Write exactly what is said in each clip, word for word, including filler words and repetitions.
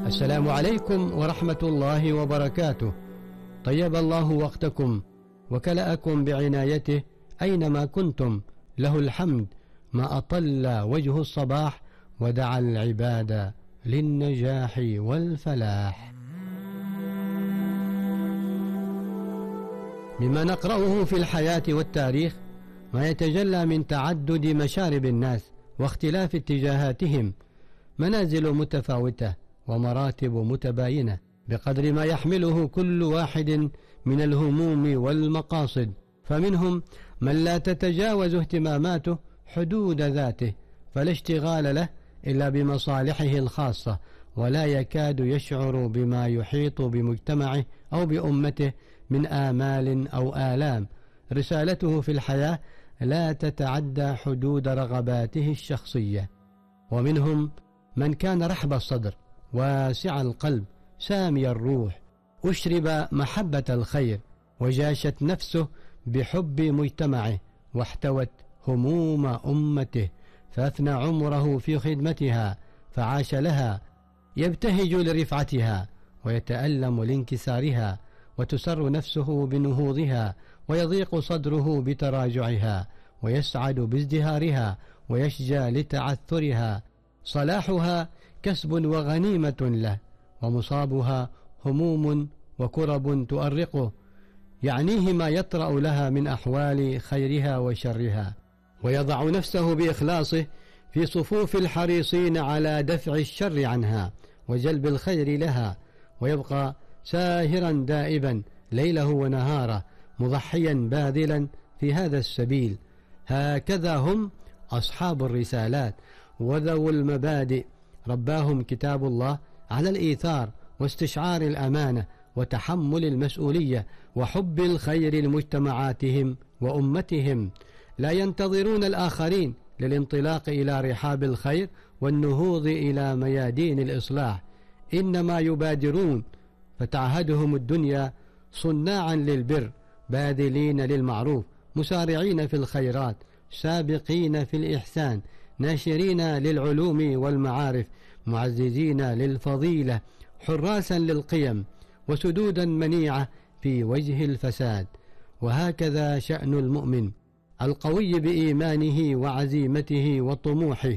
السلام عليكم ورحمة الله وبركاته. طيب الله وقتكم وكلأكم بعنايته أينما كنتم، له الحمد ما أطل وجه الصباح ودعا العباد للنجاح والفلاح. مما نقرأه في الحياة والتاريخ ما يتجلى من تعدد مشارب الناس واختلاف اتجاهاتهم، منازل متفاوتة ومراتب متباينة بقدر ما يحمله كل واحد من الهموم والمقاصد، فمنهم من لا تتجاوز اهتماماته حدود ذاته، فلا اشتغال له إلا بمصالحه الخاصة، ولا يكاد يشعر بما يحيط بمجتمعه أو بأمته من آمال أو آلام. رسالته في الحياة لا تتعدى حدود رغباته الشخصية. ومنهم من كان رحب الصدر واسع القلب سامي الروح، أشرب محبة الخير وجاشت نفسه بحب مجتمعه واحتوت هموم أمته، فأفنى عمره في خدمتها فعاش لها، يبتهج لرفعتها ويتألم لانكسارها، وتسر نفسه بنهوضها ويضيق صدره بتراجعها، ويسعد بازدهارها ويشجى لتعثرها. صلاحها كسب وغنيمة له، ومصابها هموم وكرب تؤرقه، يعنيه ما يطرأ لها من أحوال خيرها وشرها، ويضع نفسه بإخلاصه في صفوف الحريصين على دفع الشر عنها وجلب الخير لها، ويبقى ساهرا دائبا ليله ونهاره مضحيا باذلا في هذا السبيل. هكذا هم أصحاب الرسالات وذو المبادئ، رباهم كتاب الله على الإيثار واستشعار الأمانة وتحمل المسؤولية وحب الخير لمجتمعاتهم وأمتهم، لا ينتظرون الآخرين للانطلاق إلى رحاب الخير والنهوض إلى ميادين الإصلاح، إنما يبادرون، فتعهدهم الدنيا صناعا للبر باذلين للمعروف مسارعين في الخيرات سابقين في الإحسان ناشرين للعلوم والمعارف معززين للفضيلة حراسا للقيم وسدودا منيعة في وجه الفساد. وهكذا شأن المؤمن القوي بإيمانه وعزيمته وطموحه،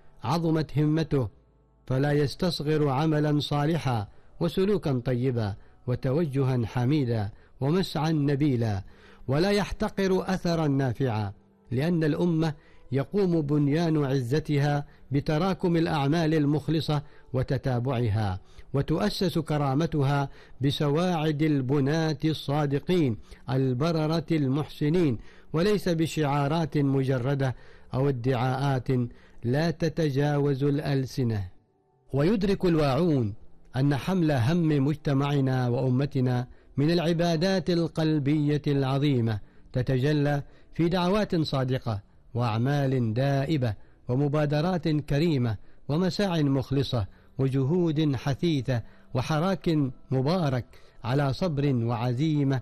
عظمت همته فلا يستصغر عملا صالحا وسلوكا طيبا وتوجها حميدا ومسعا نبيلا، ولا يحتقر أثرا نافعا، لأن الأمة يقوم بنيان عزتها بتراكم الأعمال المخلصة وتتابعها، وتؤسس كرامتها بسواعد البناة الصادقين البررة المحسنين، وليس بشعارات مجردة أو ادعاءات لا تتجاوز الألسنة. ويدرك الواعون أن حمل هم مجتمعنا وأمتنا من العبادات القلبية العظيمة تتجلى في دعوات صادقة وأعمال دائبة ومبادرات كريمة ومساع مخلصة وجهود حثيثة وحراك مبارك على صبر وعزيمة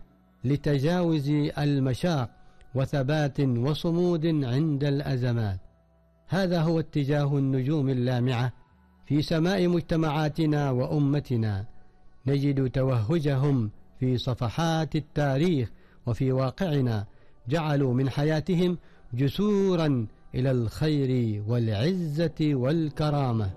لتجاوز المشاق وثبات وصمود عند الأزمات. هذا هو اتجاه النجوم اللامعة في سماء مجتمعاتنا وأمتنا، نجد توهجهم في صفحات التاريخ وفي واقعنا، جعلوا من حياتهم جسورا إلى الخير والعزة والكرامة.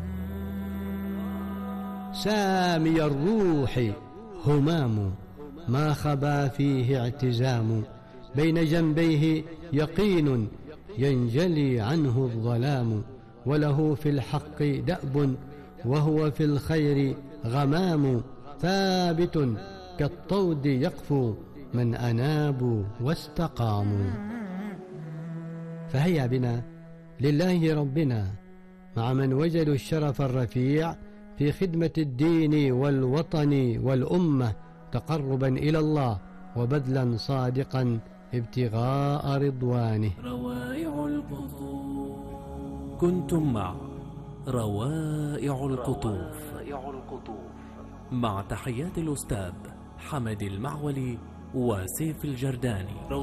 سامي الروح همام ما خبا فيه اعتزام، بين جنبيه يقين ينجلي عنه الظلام، وله في الحق دأب وهو في الخير غمام، ثابت كالطود يقفو من أنابوا واستقاموا. فهيا بنا لله ربنا مع من وجدوا الشرف الرفيع في خدمة الدين والوطن والأمة، تقربا إلى الله وبذلا صادقا ابتغاء رضوانه. روائع القطوف. كنتم مع روائع القطوف مع تحيات الأستاذ حمد المعولي وسيف الجرداني.